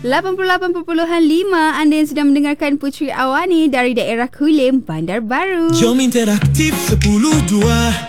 88.5 Anda yang sedang mendengarkan Puteri Awani dari daerah Kulim, Bandar Baru. Jom interaktif 10-2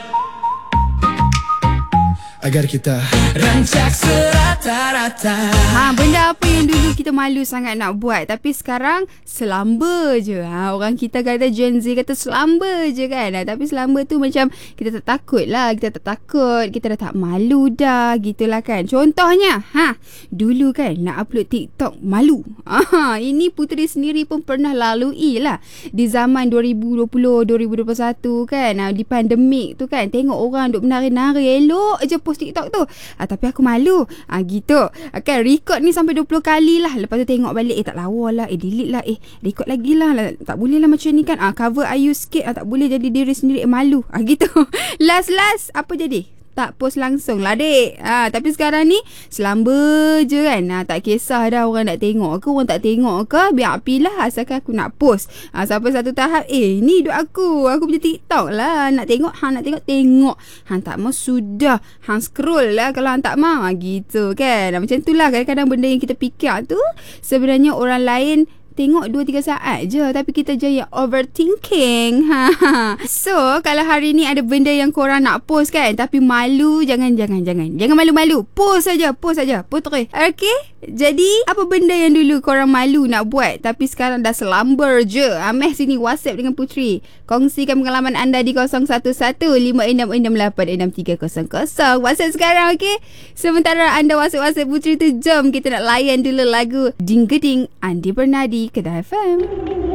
agar kita rancak serata-rata. Benda apa yang dulu kita malu sangat nak buat, tapi sekarang selamba je. Orang kita kata Gen Z kata selamba je kan. Tapi selamba tu macam kita tak takut lah. Kita tak takut, kita dah tak malu dah, gitulah kan. Contohnya, dulu kan nak upload TikTok malu. Ini Puteri sendiri pun pernah lalui lah. Di zaman 2020, 2021 kan, di pandemik tu kan, tengok orang duk menari-nari, elok je post TikTok tu. Tapi aku malu. Gitu. Kan record ni sampai 20 kali lah. Lepas tu tengok balik, tak lawa lah, delete lah, record lagi lah, tak boleh lah macam ni kan. Cover Ayu sikit, tak boleh jadi diri sendiri, malu. Gitu. Last apa jadi? Tak post langsung lah dek. Tapi sekarang ni selamba je kan. Tak kisah dah orang nak tengok ke, orang tak tengok ke, biar apilah asalkan aku nak post. Sampai satu tahap, ni duk aku punya TikTok lah. Nak tengok, tengok. Tak mau sudah. Scroll lah kalau tak mau. Gitu kan. Macam tu lah kadang-kadang benda yang kita fikir tu sebenarnya orang lain tengok 2-3 saat je, tapi kita jaya overthinking. So, kalau hari ni ada benda yang korang nak post kan, tapi malu, jangan malu-malu. Post saja. Post terus. Okay? Jadi, apa benda yang dulu korang malu nak buat, tapi sekarang dah selamber je? Meh sini WhatsApp dengan Puteri. Kongsikan pengalaman anda di 011566863000. WhatsApp sekarang, okay? Sementara anda WhatsApp Puteri tu, jom kita nak layan dulu lagu Ding Geding Andi Bernadi Kedah FM.